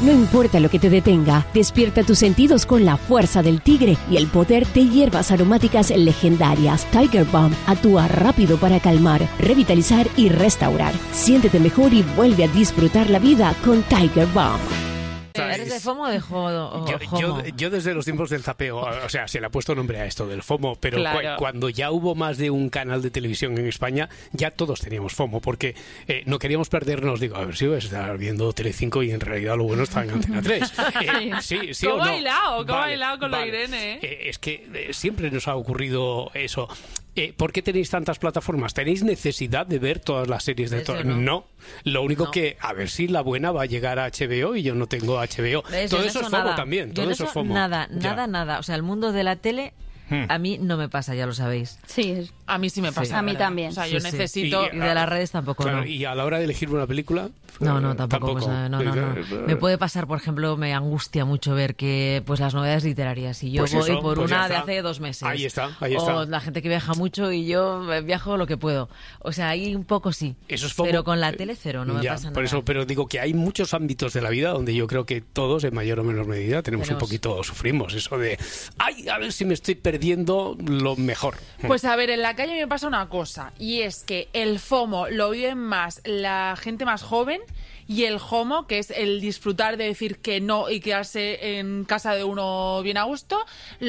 No importa lo que te detenga, despierta tus sentidos con la fuerza del tigre y el poder de hierbas aromáticas legendarias. Tiger Balm actúa rápido para calmar, revitalizar y restaurar. Siéntete mejor y vuelve a disfrutar la vida con Tiger Balm. ¿Eres de FOMO o de JOMO? Yo desde los tiempos del zapeo, o sea, se le ha puesto nombre a esto del FOMO, pero claro. Cuando ya hubo más de un canal de televisión en España, ya todos teníamos FOMO, porque no queríamos perdernos, digo, a ver si vas a estar viendo Telecinco y en realidad lo bueno está en Antena 3. Sí ¿Cómo o no? ha hilado con lo de Irene? Es que siempre nos ha ocurrido eso. ¿Por qué tenéis tantas plataformas? ¿Tenéis necesidad de ver todas las series de todo? No. Lo único que, a ver si la buena va a llegar a HBO y yo no tengo HBO. Todo eso es FOMO también. Todo eso es FOMO. Nada. O sea, el mundo de la tele a mí no me pasa, ya lo sabéis. Sí, a mí sí me pasa. Sí. A mí también. O sea, yo necesito... Y de las redes tampoco, claro, no. Y a la hora de elegir una película... No, tampoco. Pues, no. Me puede pasar, por ejemplo, me angustia mucho ver que pues las novedades literarias y yo pues voy eso, por pues una de hace 2 meses. Ahí está. O la gente que viaja mucho y yo viajo lo que puedo. O sea, ahí un poco sí. Eso es FOMO. Pero con la tele cero, no me pasa nada. Por eso, pero digo que hay muchos ámbitos de la vida donde yo creo que todos, en mayor o menor medida, tenemos un poquito, sufrimos eso de, ay, a ver si me estoy perdiendo lo mejor. Pues a ver, en la calle me pasa una cosa, y es que el FOMO lo viven más la gente más joven, y el JOMO, que es el disfrutar de decir que no y quedarse en casa de uno bien a gusto,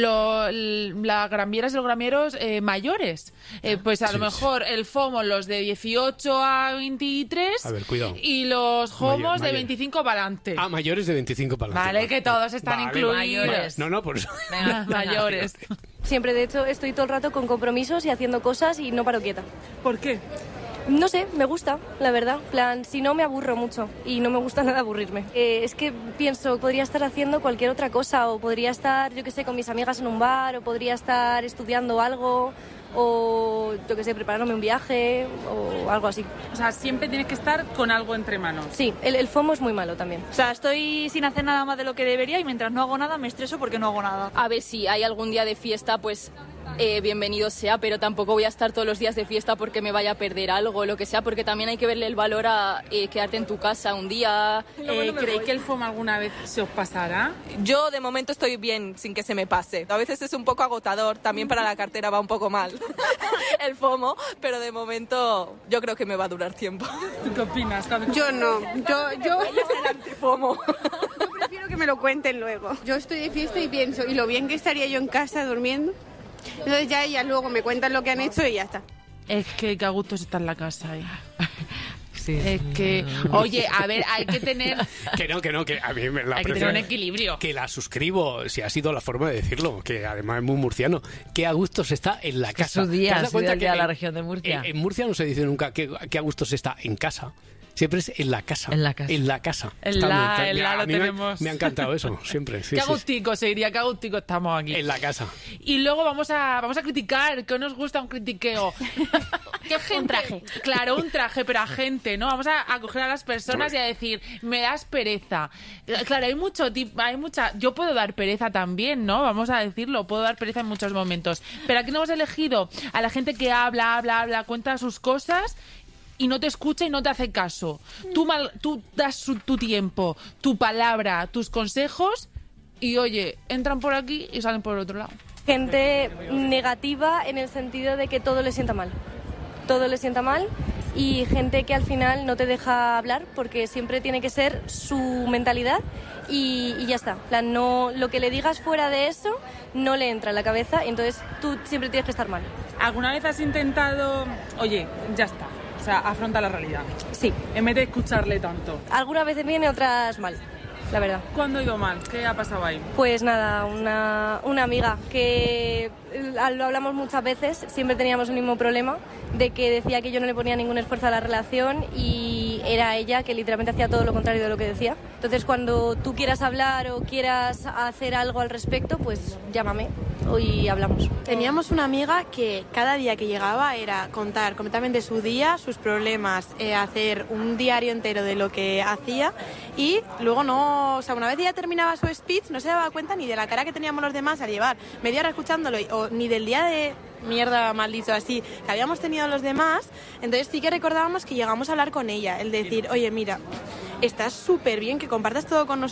las gramieras y los gramieros mayores. Pues a lo mejor el FOMO, los de 18 a 23, a ver, cuidado. Y los JOMOs de 25 para adelante. Ah, mayores de 25 para adelante. Vale, que todos están incluidos. Mayores. No, por eso. Venga, mayores. Siempre, de hecho, estoy todo el rato con compromisos y haciendo cosas y no paro quieta. ¿Por qué? No sé, me gusta, la verdad. Plan, si no me aburro mucho y no me gusta nada aburrirme. Es que pienso, podría estar haciendo cualquier otra cosa, o podría estar, yo qué sé, con mis amigas en un bar, o podría estar estudiando algo, o yo qué sé, preparándome un viaje o algo así. O sea, siempre tienes que estar con algo entre manos. Sí, el FOMO es muy malo también. O sea, estoy sin hacer nada más de lo que debería y mientras no hago nada me estreso porque no hago nada. A ver, si hay algún día de fiesta, pues bienvenido sea, pero tampoco voy a estar todos los días de fiesta porque me vaya a perder algo o lo que sea, porque también hay que verle el valor a quedarte en tu casa un día. ¿Creéis que el FOMO alguna vez se os pasará? Yo de momento estoy bien sin que se me pase. A veces es un poco agotador, también para la cartera va un poco mal el FOMO, pero de momento yo creo que me va a durar tiempo. ¿Tú qué opinas? Yo no, yo Ella es el antifomo. Yo prefiero que me lo cuenten luego. Yo estoy de fiesta y pienso, y lo bien que estaría yo en casa durmiendo. Entonces ya ellas luego me cuentan lo que han hecho y ya está. Es que a gusto se está en la casa, ¿eh? Sí. Es que, oye, a ver, hay que tener... que a mí me la hay que tener un equilibrio. Que la suscribo, si ha sido la forma de decirlo, que además es muy murciano. Que a gusto se está en la casa. Es su día, ¿Te das cuenta que de la región de Murcia. En Murcia no se dice nunca que a gusto se está en casa. Siempre es en la casa. En la casa. En la casa. En la lo a mí tenemos. me ha encantado eso, siempre. Sí, qué agustico, se diría, qué agustico estamos aquí. En la casa. Y luego vamos a criticar, que nos gusta un critiqueo. ¿Qué gente? Un traje. Claro, un traje, pero a gente, ¿no? Vamos a coger a las personas y a decir, me das pereza. Claro, hay mucha... Yo puedo dar pereza también, ¿no? Vamos a decirlo, puedo dar pereza en muchos momentos. Pero aquí no hemos elegido a la gente que habla, cuenta sus cosas y no te escucha y no te hace caso. Tú das tu tiempo, tu palabra, tus consejos y, oye, entran por aquí y salen por el otro lado. Gente negativa en el sentido de que todo le sienta mal. Todo le sienta mal, y gente que al final no te deja hablar porque siempre tiene que ser su mentalidad y ya está. En plan, no, lo que le digas fuera de eso no le entra en la cabeza, y entonces tú siempre tienes que estar mal. ¿Alguna vez has intentado, oye, ya está? O sea, afronta la realidad. Sí. En vez de escucharle tanto. Algunas veces bien y otras mal, la verdad. ¿Cuándo ha ido mal? ¿Qué ha pasado ahí? Pues nada, una amiga que lo hablamos muchas veces, siempre teníamos un mismo problema, de que decía que yo no le ponía ningún esfuerzo a la relación y era ella que literalmente hacía todo lo contrario de lo que decía. Entonces, cuando tú quieras hablar o quieras hacer algo al respecto, pues llámame y hablamos. Teníamos una amiga que cada día que llegaba era contar completamente su día, sus problemas, hacer un diario entero de lo que hacía, y luego no, o sea, una vez ya terminaba su speech no se daba cuenta ni de la cara que teníamos los demás al llevar media hora escuchándolo, o ni del día de mierda, mal dicho así, que habíamos tenido los demás. Entonces sí que recordábamos que llegamos a hablar con ella, el decir, oye, mira, estás súper bien que compartas todo con nosotros,